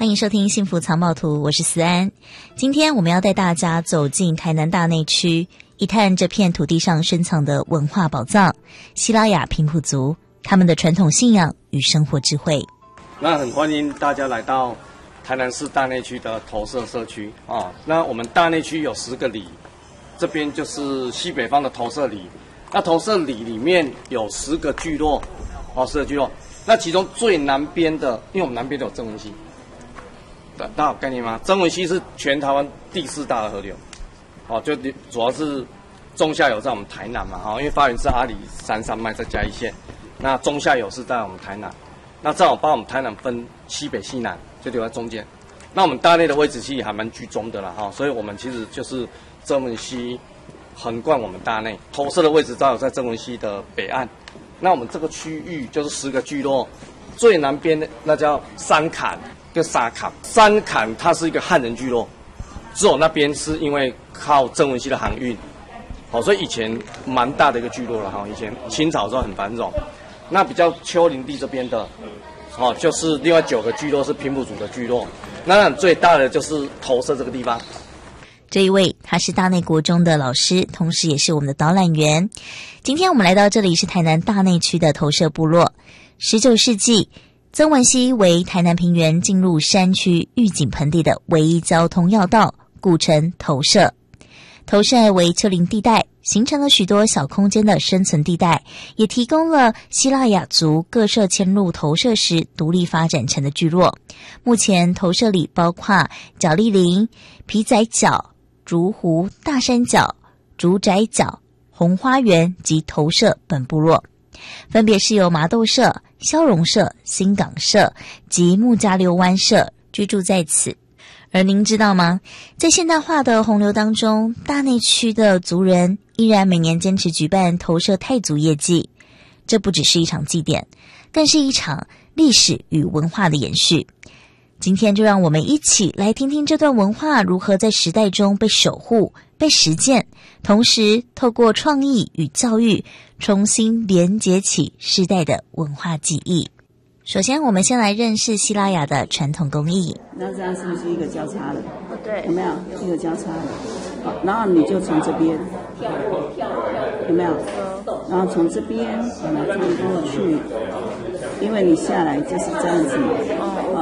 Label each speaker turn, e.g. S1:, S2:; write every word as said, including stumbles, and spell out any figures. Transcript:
S1: 欢迎收听幸福藏宝图，我是思安。今天我们要带大家走进台南大内区，一探这片土地上深藏的文化宝藏——西拉雅平埔族，他们的传统信仰与生活智慧。
S2: 那很欢迎大家来到台南市大内区的投射社区啊。那我们大内区有十个里，这边就是西北方的投射里。那投射里里面有十个聚落，哦，十个聚落。那其中最南边的，因为我们南边都有曾文溪，大家有概念吗？曾文溪是全台湾第四大的河流，哦，就主要是中下游在我们台南嘛，哈，因为发源自阿里山山脉在嘉义县，那中下游是在我们台南，那正好把我们台南分西北西南，就留在中间。那我们大内的位置其实还蛮居中的啦，哈，所以我们其实就是曾文溪横贯我们大内，投射的位置正好在曾文溪的北岸。那我们这个区域就是十个聚落，最南边的那叫三坎跟沙坎。三坎它是一个汉人聚落，只有那边是因为靠曾文溪的航运，好，所以以前蛮大的一个聚落了哈。以前清朝的时候很繁荣。那比较丘陵地这边的，哦，就是另外九个聚落是平埔族的聚落。那最大的就是投射这个地方。
S1: 这一位他是大内国中的老师，同时也是我们的导览员。今天我们来到这里是台南大内区的投射部落。十九世纪，曾文溪为台南平原进入山区玉井盆地的唯一交通要道，故称投射。投射为丘陵地带，形成了许多小空间的生存地带，也提供了西拉雅族各社迁入投射时独立发展成的聚落。目前投射里包括角砾岭、皮仔角、竹湖、大山角、竹宅角、红花园及投射本部落，分别是由麻豆社、消融社、新港社及木加六湾社居住在此。而您知道吗？在现代化的洪流当中，大内区的族人依然每年坚持举办投射太族夜祭。这不只是一场祭典，更是一场历史与文化的延续。今天就让我们一起来听听这段文化如何在时代中被守护、被实践，同时透过创意与教育，重新连结起世代的文化记忆。首先，我们先来认识西拉雅的传统工艺。
S3: 那这样是不是一个交叉的？
S4: 对，
S3: 有没有一个交叉的？好，然后你就从这边，有没有？然后从这边把它转过去，因为你下来就是这样子嘛。